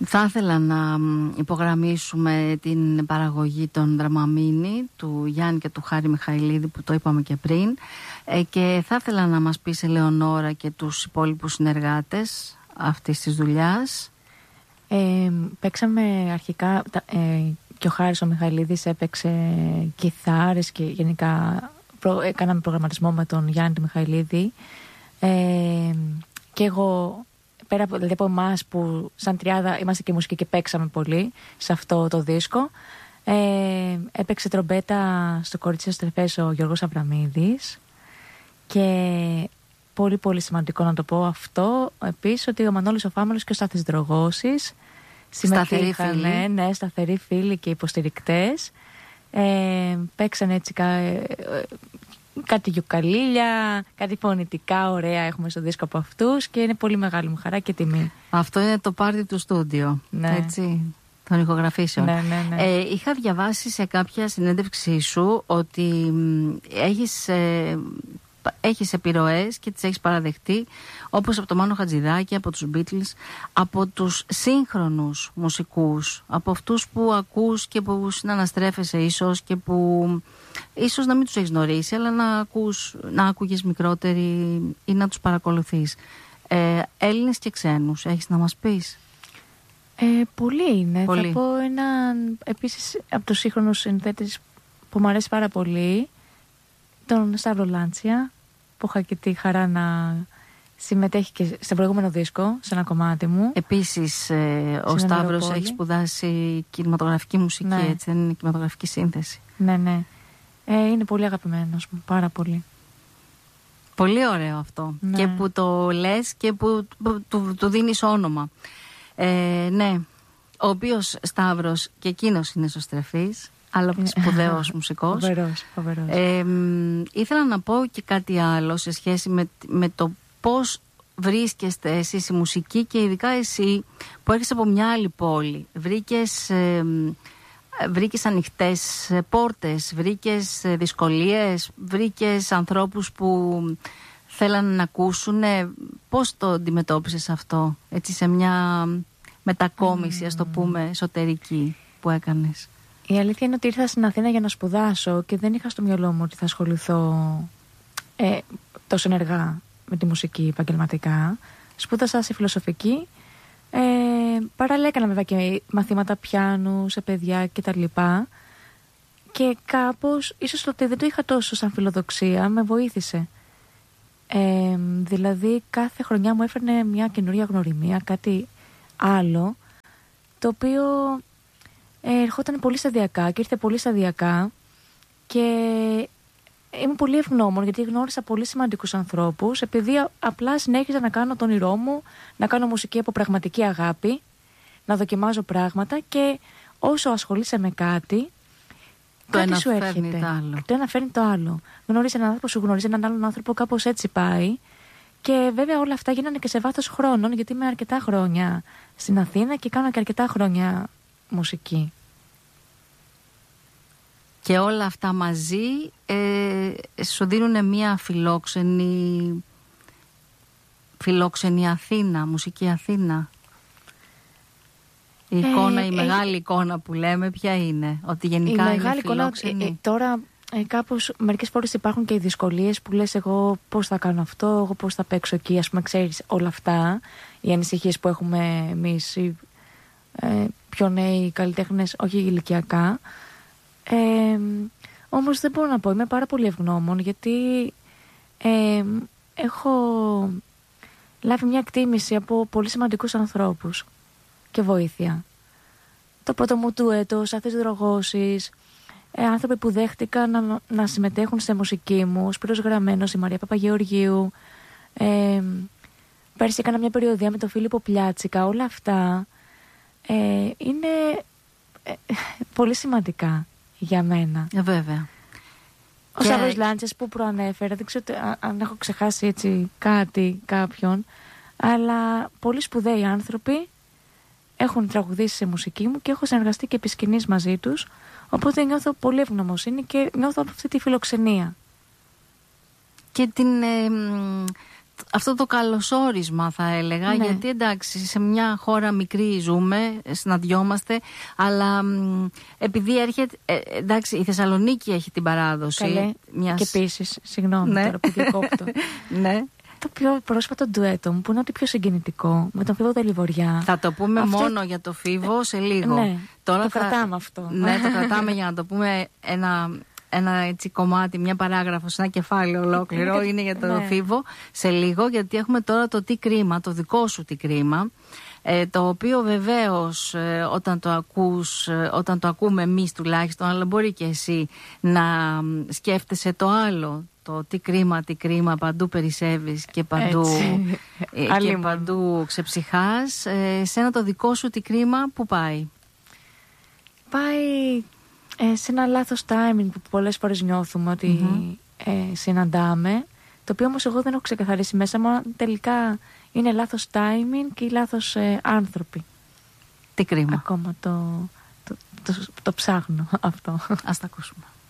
Θα ήθελα να υπογραμμίσουμε την παραγωγή των Δραμαμίνη του Γιάννη και του Χάρη Μιχαηλίδη που το είπαμε και πριν, και θα ήθελα να μας πεις, Ελεονόρα, και τους υπόλοιπους συνεργάτες αυτής της δουλειάς. Παίξαμε αρχικά και ο Χάρης ο Μιχαηλίδης έπαιξε κιθάρες και γενικά κάναμε προγραμματισμό με τον Γιάννη του Μιχαηλίδη, και εγώ πέρα δηλαδή από εμάς που σαν τριάδα είμαστε και μουσική και παίξαμε πολύ σε αυτό το δίσκο, έπαιξε τρομπέτα στο Κορίτσι της Στρεφές ο Γιώργος Αβραμίδης, και πολύ πολύ σημαντικό να το πω αυτό επίσης, ότι ο Μανώλης ο Φάμελος και ο Στάθης Δρογώσης συμμετείχαν, ναι, σταθεροί φίλοι και υποστηρικτές, παίξαν έτσι κάτι γιουκαλίλια, κάτι φωνητικά ωραία έχουμε στο δίσκο από αυτούς, και είναι πολύ μεγάλη μου χαρά και τιμή. Αυτό είναι το πάρτι του στούντιο, ναι. Έτσι, των ηχογραφήσεων. Ναι. Είχα διαβάσει σε κάποια συνέντευξή σου ότι έχεις επιρροές και τις έχεις παραδεχτεί, όπως από το Μάνο Χατζηδάκη, από τους Beatles, από τους σύγχρονους μουσικούς, από αυτούς που ακούς και που συναναστρέφεσαι ίσως και που ίσως να μην τους έχεις γνωρίσει, αλλά να ακούγες μικρότεροι ή να τους παρακολουθείς. Έλληνες και ξένους, έχεις να μας πεις? Πολλοί είναι. Πολύ. Θα πω έναν επίσης από τους σύγχρονους συνθέτες που μου αρέσει πάρα πολύ, τον Σταύρο Λάντσια, που είχα και τη χαρά να συμμετέχει και στο προηγούμενο δίσκο, σε ένα κομμάτι μου. Επίσης, ο Σταύρος έχει σπουδάσει κινηματογραφική μουσική, ναι. Έτσι, δεν είναι κινηματογραφική σύνθεση. Ναι. Είναι πολύ αγαπημένος μου, πάρα πολύ. Πολύ ωραίο αυτό. Ναι. Και που το λες και που του δίνεις όνομα. Ναι, ο οποίος Σταύρος και εκείνος είναι εσωστρεφής, αλλά σπουδαίος μουσικός. Φοβερός. Ήθελα να πω και κάτι άλλο σε σχέση με το πώς βρίσκεστε εσείς η μουσική, και ειδικά εσύ που έρχεσαι από μια άλλη πόλη. Βρήκες ανοιχτές πόρτες, βρήκες δυσκολίες, βρήκες ανθρώπους που θέλανε να ακούσουν. Πώς το αντιμετώπισες αυτό, έτσι, σε μια μετακόμιση, ας το πούμε, εσωτερική που έκανες? Η αλήθεια είναι ότι ήρθα στην Αθήνα για να σπουδάσω και δεν είχα στο μυαλό μου ότι θα ασχοληθώ τόσο ενεργά με τη μουσική επαγγελματικά. Σπούδασα σε φιλοσοφική. Παράλληλα έκανα βέβαια και μαθήματα πιάνου σε παιδιά κτλ. Και κάπως, ίσως ότι δεν το είχα τόσο σαν φιλοδοξία, με βοήθησε. Δηλαδή κάθε χρονιά μου έφερνε μια καινούρια γνωριμία, κάτι άλλο, το οποίο ερχόταν πολύ σταδιακά και ήρθε πολύ σταδιακά, και είμαι πολύ ευγνώμων γιατί γνώρισα πολύ σημαντικούς ανθρώπους, επειδή απλά συνέχιζα να κάνω το όνειρό μου, να κάνω μουσική από πραγματική αγάπη, να δοκιμάζω πράγματα, και όσο ασχολείσαι με κάτι, κάτι σου έρχεται. Το ένα φέρνει το άλλο. Γνωρίζει έναν άνθρωπο, σου γνωρίζει έναν άλλον άνθρωπο, κάπως έτσι πάει. Και βέβαια όλα αυτά γίνανε και σε βάθος χρόνων, γιατί είμαι αρκετά χρόνια στην Αθήνα και κάνω και αρκετά χρόνια μουσική. Και όλα αυτά μαζί σου δίνουν μια φιλόξενη Αθήνα, μουσική Αθήνα. Η εικόνα, η μεγάλη εικόνα που λέμε, ποια είναι? Ότι γενικά είναι φιλόξενη. Τώρα κάπως μερικές φορές υπάρχουν και οι δυσκολίες που λες, εγώ πώς θα κάνω αυτό, εγώ πώς θα παίξω εκεί, ας πούμε, ξέρεις, όλα αυτά, οι ανησυχίες που έχουμε εμείς, οι πιο νέοι καλλιτέχνες, όχι ηλικιακά. Όμως δεν μπορώ να πω, είμαι πάρα πολύ ευγνώμων, γιατί έχω λάβει μια εκτίμηση από πολύ σημαντικούς ανθρώπους και βοήθεια. Το πρώτο μου ντουέτο, Στάθης Δρογώσης, άνθρωποι που δέχτηκαν να συμμετέχουν στη μουσική μου, ο Σπύρος Γραμμένος, η Μαρία Παπαγεωργίου, πέρσι έκανα μια περιοδία με τον Φίλιππο Πλιάτσικα. Όλα αυτά είναι πολύ σημαντικά για μένα. Βέβαια. Ο Σταύρος Λάντσιας που προανέφερα, δεν ξέρω αν έχω ξεχάσει έτσι κάποιον, αλλά πολύ σπουδαίοι άνθρωποι έχουν τραγουδήσει σε μουσική μου και έχω συνεργαστεί και επί σκηνής μαζί τους, οπότε νιώθω πολύ ευγνωμοσύνη και νιώθω αυτή τη φιλοξενία. Και αυτό το καλωσόρισμα θα έλεγα, Ναι. γιατί εντάξει σε μια χώρα μικρή ζούμε, συναντιόμαστε, αλλά επειδή έρχεται, εντάξει η Θεσσαλονίκη έχει την παράδοση. Καλέ. Μιας... Και επίσης, συγγνώμη Ναι. τώρα που διακόπτω. Ναι. Το πιο πρόσφατο ντουέτο μου, που είναι ό,τι πιο συγκινητικό, με τον Φίβο Τελιβοριά. Θα το πούμε Αυτό... μόνο για το Φίβο σε λίγο. Ναι, τώρα το κρατάμε αυτό. Ναι, το κρατάμε για να το πούμε ένα έτσι κομμάτι, μια παράγραφος, ένα κεφάλαιο ολόκληρο είναι για το Φίβο σε λίγο, γιατί έχουμε τώρα το τι κρίμα, το δικό σου τι κρίμα, το οποίο βεβαίως όταν το ακούς, όταν το ακούμε εμείς τουλάχιστον, αλλά μπορεί και εσύ να σκέφτεσαι το άλλο, το τι κρίμα, παντού περισσεύεις και παντού ξεψυχάς. Σένα το δικό σου τι κρίμα που πάει? Πάει σε ένα λάθος timing που πολλές φορές νιώθουμε ότι συναντάμε, το οποίο όμως εγώ δεν έχω ξεκαθαρίσει μέσα μου, τελικά είναι λάθος timing και λάθος άνθρωποι. Τι κρίμα. Ακόμα το ψάχνω αυτό. Ας τα ακούσουμε.